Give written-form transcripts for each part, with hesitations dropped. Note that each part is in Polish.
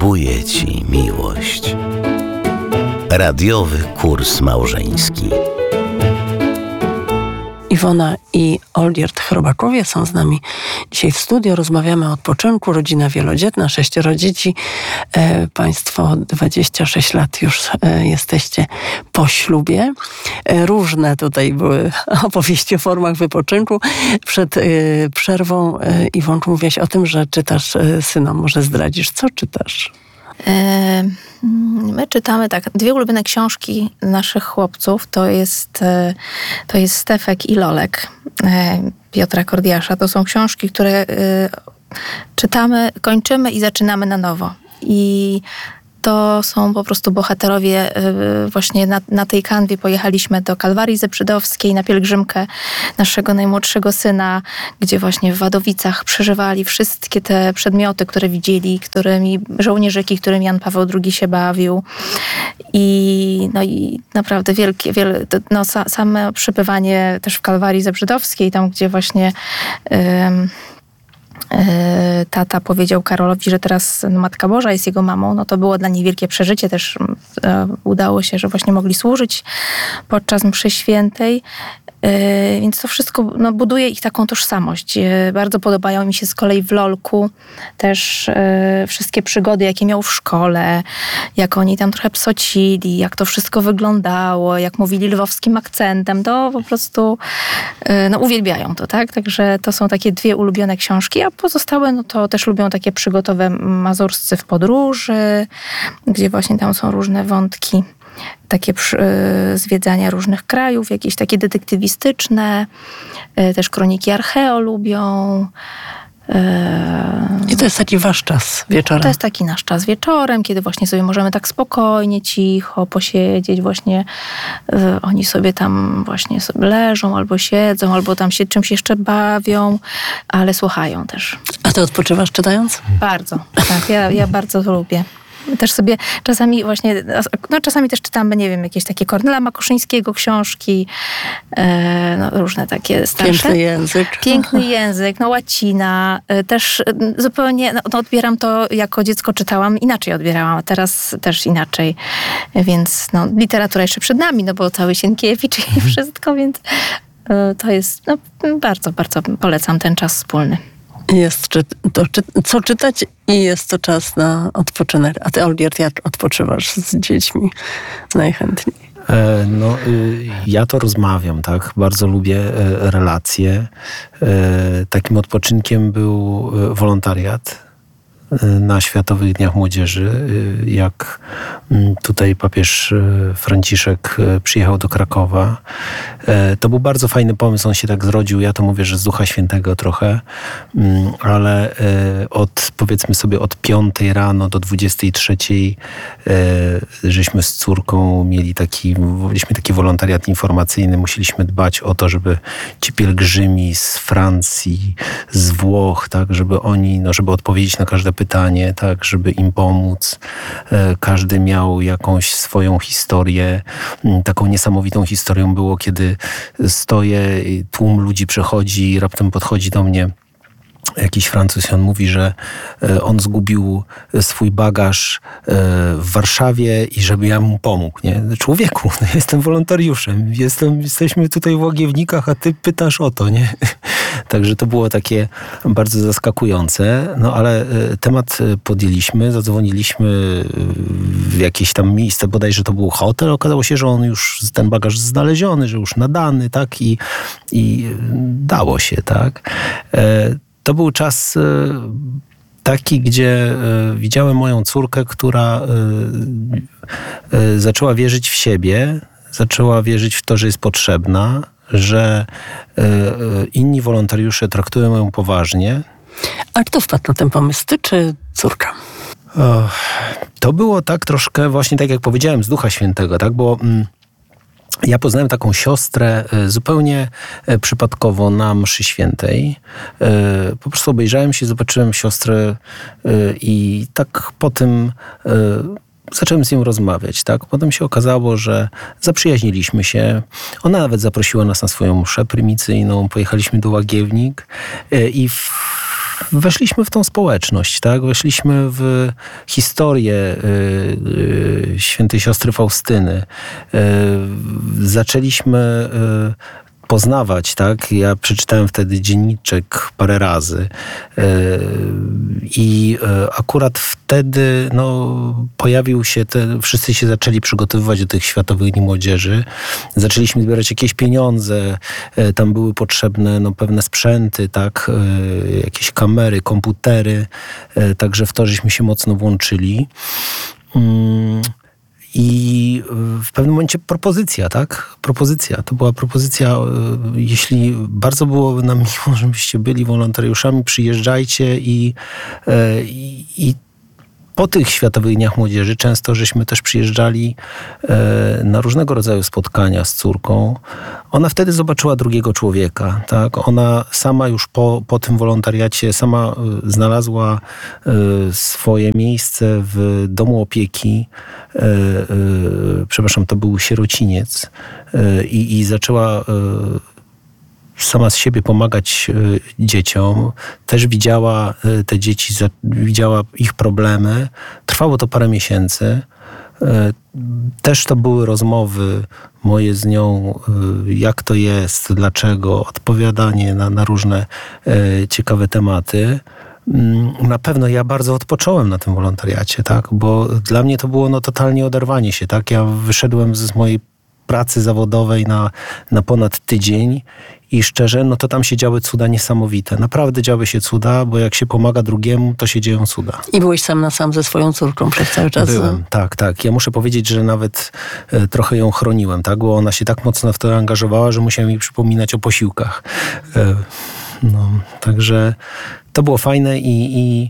zrabuje ci miłość. Radiowy kurs małżeński. Iwona i Olgierd Chrobakowie są z nami dzisiaj w studio. Rozmawiamy o odpoczynku. Rodzina wielodzietna, 6 dzieci. Państwo 26 lat już jesteście po ślubie. Różne tutaj były opowieści o formach wypoczynku. Przed przerwą, Iwonku, mówiłaś o tym, że czytasz synom. Może zdradzisz, co czytasz? My czytamy tak, 2 ulubione książki naszych chłopców, to jest Stefek i Lolek Piotra Kordiasza. To są książki, które czytamy, kończymy i zaczynamy na nowo. I to są po prostu bohaterowie. Właśnie na tej kanwie pojechaliśmy do Kalwarii Zebrzydowskiej na pielgrzymkę naszego najmłodszego syna, gdzie właśnie w Wadowicach przeżywali wszystkie te przedmioty, które widzieli, żołnierzyki, którymi Jan Paweł II się bawił. I naprawdę same przebywanie też w Kalwarii Zebrzydowskiej, tam gdzie właśnie tata powiedział Karolowi, że teraz Matka Boża jest jego mamą, no to było dla nich wielkie przeżycie. Też udało się, że właśnie mogli służyć podczas mszy świętej. Więc to wszystko buduje ich taką tożsamość. Bardzo podobają mi się z kolei w Lolku też wszystkie przygody, jakie miał w szkole, jak oni tam trochę psocili, jak to wszystko wyglądało, jak mówili lwowskim akcentem. To po prostu uwielbiają to, tak? Także to są takie 2 ulubione książki, a pozostałe to też lubią takie przygotowe mazurscy w podróży, gdzie właśnie tam są różne wątki. Takie zwiedzania różnych krajów, jakieś takie detektywistyczne, też kroniki Archeo lubią. I to jest taki wasz czas wieczorem. To jest taki nasz czas wieczorem, kiedy właśnie sobie możemy tak spokojnie, cicho posiedzieć. Właśnie oni sobie tam właśnie sobie leżą, albo siedzą, albo tam się czymś jeszcze bawią, ale słuchają też. A ty odpoczywasz czytając? Bardzo, tak. Ja bardzo to lubię. Też sobie czasami właśnie, czasami też czytamy, nie wiem, jakieś takie Kornela Makuszyńskiego książki, różne takie starsze. Piękny język, łacina. Też zupełnie, odbieram to, jako dziecko czytałam, inaczej odbierałam, a teraz też inaczej. Więc literatura jeszcze przed nami, bo cały Sienkiewicz i wszystko, więc to jest, bardzo, bardzo polecam ten czas wspólny. Jest co czytać i jest to czas na odpoczynek. A ty, Olgierd, jak odpoczywasz z dziećmi najchętniej? Ja to rozmawiam, tak? Bardzo lubię relacje. Takim odpoczynkiem był wolontariat na Światowych Dniach Młodzieży, jak tutaj papież Franciszek przyjechał do Krakowa. To był bardzo fajny pomysł, on się tak zrodził, ja to mówię, że z Ducha Świętego trochę, ale powiedzmy sobie od 5 rano do 23 żeśmy z córką mieliśmy taki wolontariat informacyjny, musieliśmy dbać o to, żeby ci pielgrzymi z Francji, z Włoch, tak, żeby oni, żeby odpowiedzieć na każde pytanie, tak, żeby im pomóc. Każdy miał jakąś swoją historię. Taką niesamowitą historią było, kiedy stoję, tłum ludzi przechodzi i raptem podchodzi do mnie jakiś Francuz i on mówi, że on zgubił swój bagaż w Warszawie i żeby ja mu pomógł. Nie? Człowieku, jestem wolontariuszem, jesteśmy tutaj w Łagiewnikach, a ty pytasz o to, nie? Także to było takie bardzo zaskakujące, ale temat podjęliśmy, zadzwoniliśmy w jakieś tam miejsce, bodajże to był hotel, okazało się, że on już, ten bagaż znaleziony, że już nadany, tak? I dało się, tak? To był czas taki, gdzie widziałem moją córkę, która zaczęła wierzyć w siebie, zaczęła wierzyć w to, że jest potrzebna, że inni wolontariusze traktują ją poważnie. A kto wpadł na ten pomysł, ty czy córka? To było tak troszkę właśnie tak, jak powiedziałem, z Ducha Świętego, tak? Bo ja poznałem taką siostrę zupełnie przypadkowo na mszy świętej. Po prostu obejrzałem się, zobaczyłem siostrę i tak po tym zacząłem z nią rozmawiać, tak? Potem się okazało, że zaprzyjaźniliśmy się. Ona nawet zaprosiła nas na swoją mszę prymicyjną. Pojechaliśmy do Łagiewnik i weszliśmy w tą społeczność, tak? Weszliśmy w historię świętej siostry Faustyny. Zaczęliśmy poznawać, tak? Ja przeczytałem wtedy dzienniczek parę razy i akurat wtedy pojawił się, wszyscy się zaczęli przygotowywać do tych Światowych Dni Młodzieży. Zaczęliśmy zbierać jakieś pieniądze, tam były potrzebne pewne sprzęty, tak? Jakieś kamery, komputery, także w to żeśmy się mocno włączyli. I w pewnym momencie propozycja, tak? To była propozycja, jeśli bardzo było nam miło, żebyście byli wolontariuszami, przyjeżdżajcie i po tych Światowych Dniach Młodzieży często żeśmy też przyjeżdżali na różnego rodzaju spotkania z córką. Ona wtedy zobaczyła drugiego człowieka, tak? Ona sama już po tym wolontariacie sama znalazła swoje miejsce w domu opieki. To był sierociniec i zaczęła sama z siebie pomagać dzieciom. Też widziała te dzieci, widziała ich problemy. Trwało to parę miesięcy. Też to były rozmowy moje z nią, jak to jest, dlaczego, odpowiadanie na różne ciekawe tematy. Na pewno ja bardzo odpocząłem na tym wolontariacie, tak? Bo dla mnie to było totalnie oderwanie się. Tak? Ja wyszedłem z mojej pracy zawodowej na ponad tydzień i szczerze, to tam się działy cuda niesamowite. Naprawdę działy się cuda, bo jak się pomaga drugiemu, to się dzieją cuda. I byłeś sam na sam ze swoją córką przez cały czas? Byłem, tak. Ja muszę powiedzieć, że nawet trochę ją chroniłem, tak? Bo ona się tak mocno w to angażowała, że musiałem jej przypominać o posiłkach. Także to było fajne i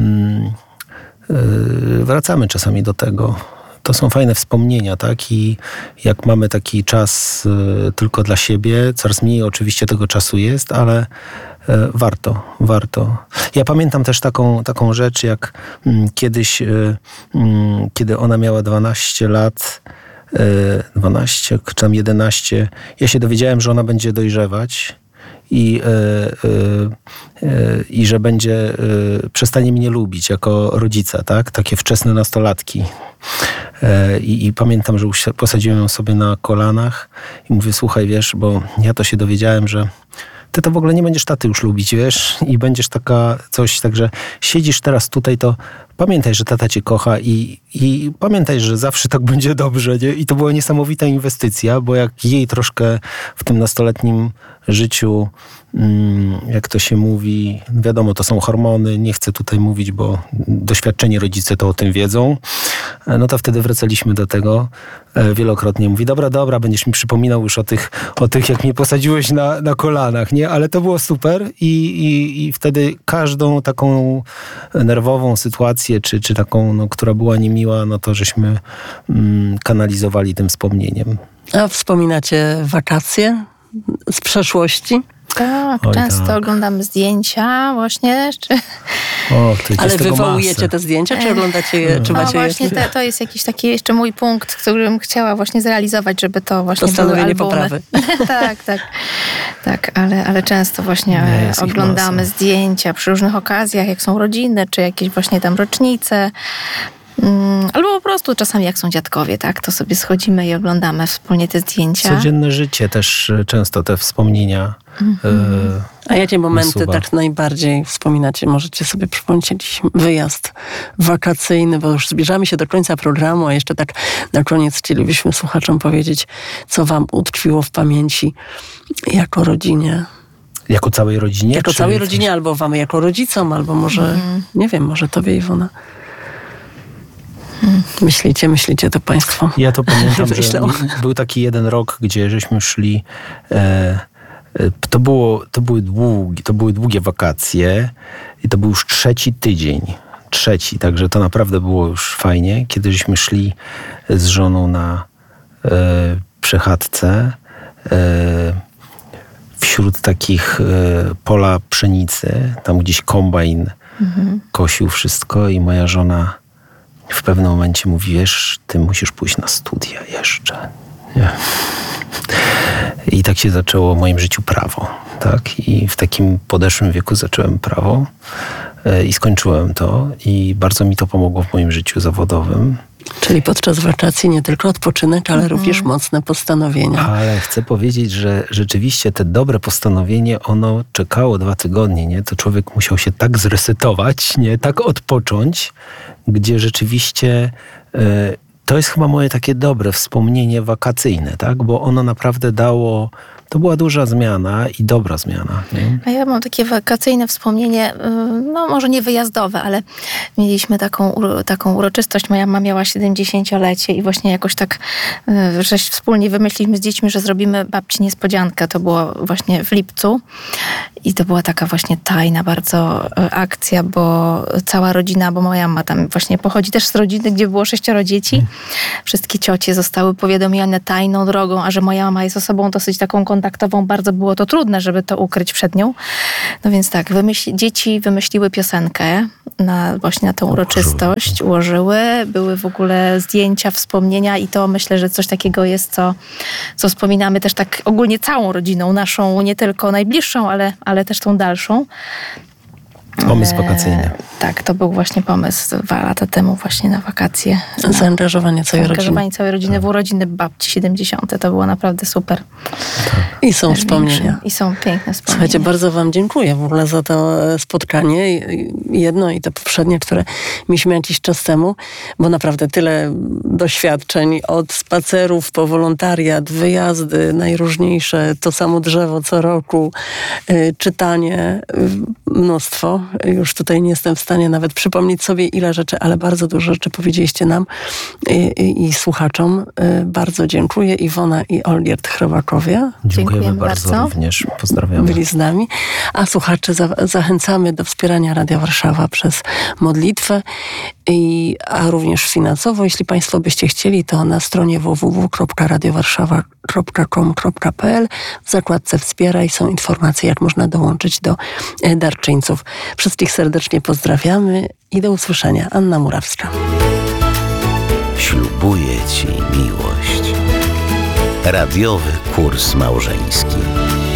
wracamy czasami do tego. To są fajne wspomnienia, tak? I jak mamy taki czas tylko dla siebie, coraz mniej oczywiście tego czasu jest, ale warto. Ja pamiętam też taką rzecz, jak kiedyś, kiedy ona miała 12 lat, 12 czy tam 11, ja się dowiedziałem, że ona będzie dojrzewać i że przestanie mnie lubić jako rodzica, tak? Takie wczesne nastolatki. I pamiętam, że posadziłem ją sobie na kolanach i mówię, słuchaj, wiesz, bo ja to się dowiedziałem, że ty to w ogóle nie będziesz taty już lubić, wiesz, i będziesz taka coś, także siedzisz teraz tutaj, to pamiętaj, że tata cię kocha i pamiętaj, że zawsze tak będzie dobrze, nie? I to była niesamowita inwestycja, bo jak jej troszkę w tym nastoletnim życiu, jak to się mówi, wiadomo, to są hormony, nie chcę tutaj mówić, bo doświadczeni rodzice to o tym wiedzą, to wtedy wracaliśmy do tego wielokrotnie. Mówi, dobra, będziesz mi przypominał już o tych jak mnie posadziłeś na kolanach, nie? Ale to było super i wtedy każdą taką nerwową sytuację, czy taką, która była niemiła, to żeśmy kanalizowali tym wspomnieniem. A wspominacie wakacje z przeszłości? Tak, często oglądamy zdjęcia właśnie. Ale wywołujecie te zdjęcia, czy oglądacie je? Czy macie właśnie to jest jakiś taki jeszcze mój punkt, którym chciała właśnie zrealizować, żeby to właśnie były albumy. Poprawy. tak, ale często właśnie oglądamy zdjęcia przy różnych okazjach, jak są rodziny, czy jakieś właśnie tam rocznice. Albo po prostu czasami jak są dziadkowie, tak, to sobie schodzimy i oglądamy wspólnie te zdjęcia. Codzienne życie też często te wspomnienia. A jakie momenty tak najbardziej wspominacie? Możecie sobie przypomnieć jakiś wyjazd wakacyjny, bo już zbliżamy się do końca programu, a jeszcze tak na koniec chcielibyśmy słuchaczom powiedzieć, co wam utkwiło w pamięci jako rodzinie. Jako całej rodzinie? Jako całej rodzinie, albo wam jako rodzicom, albo może, nie wiem, może tobie, Iwona. Myślicie to państwo? Ja to pamiętam, że był taki jeden rok, gdzie żeśmy szli, to były długie wakacje i to był już 3. tydzień. Także to naprawdę było już fajnie, kiedy żeśmy szli z żoną na przechadzce wśród takich pola pszenicy, tam gdzieś kombajn kosił wszystko i moja żona w pewnym momencie mówi, wiesz, ty musisz pójść na studia jeszcze. Nie. I tak się zaczęło w moim życiu prawo. Tak? I w takim podeszłym wieku zacząłem prawo i skończyłem to. I bardzo mi to pomogło w moim życiu zawodowym. Czyli podczas wakacji nie tylko odpoczynek, ale również mocne postanowienia. Ale chcę powiedzieć, że rzeczywiście te dobre postanowienie, ono czekało 2 tygodnie, nie? To człowiek musiał się tak zresetować, nie? Tak odpocząć, gdzie rzeczywiście to jest chyba moje takie dobre wspomnienie wakacyjne, tak? Bo ono naprawdę dało... To była duża zmiana i dobra zmiana. Nie? A ja mam takie wakacyjne wspomnienie, no może nie wyjazdowe, ale mieliśmy taką uroczystość. Moja mama miała 70-lecie i właśnie jakoś tak, że wspólnie wymyśliliśmy z dziećmi, że zrobimy babci niespodziankę. To było właśnie w lipcu i to była taka właśnie tajna bardzo akcja, bo cała rodzina, bo moja mama tam właśnie pochodzi też z rodziny, gdzie było 6 dzieci. Wszystkie ciocie zostały powiadomione tajną drogą, a że moja mama jest osobą dosyć taką kontaktową, bardzo było to trudne, żeby to ukryć przed nią. No więc tak, dzieci wymyśliły piosenkę właśnie na tą uroczystość, ułożyły, były w ogóle zdjęcia, wspomnienia i to myślę, że coś takiego jest, co wspominamy też tak ogólnie całą rodziną naszą, nie tylko najbliższą, ale też tą dalszą. Pomysł wakacyjny. Tak, to był właśnie pomysł 2 lata temu właśnie na wakacje. Zaangażowanie całej rodziny w urodziny babci 70. To było naprawdę super. I są wspomnienia. I są piękne wspomnienia. Słuchajcie, bardzo wam dziękuję w ogóle za to spotkanie. Jedno i to poprzednie, które mieliśmy jakiś czas temu, bo naprawdę tyle doświadczeń od spacerów po wolontariat, wyjazdy najróżniejsze, to samo drzewo co roku, czytanie, mnóstwo. Już tutaj nie jestem w stanie nawet przypomnieć sobie ile rzeczy, ale bardzo dużo rzeczy powiedzieliście nam i słuchaczom. Bardzo dziękuję. Iwona i Olgierd Chrobakowie. Dziękujemy bardzo. Również. Pozdrawiamy. Byli z nami. A słuchacze zachęcamy do wspierania Radia Warszawa przez modlitwę, a również finansowo. Jeśli Państwo byście chcieli, to na stronie www.radiowarszawa.com.pl w zakładce Wspieraj są informacje, jak można dołączyć do darczyńców. Wszystkich serdecznie pozdrawiamy i do usłyszenia. Anna Murawska. Ślubuję Ci miłość. Radiowy kurs małżeński.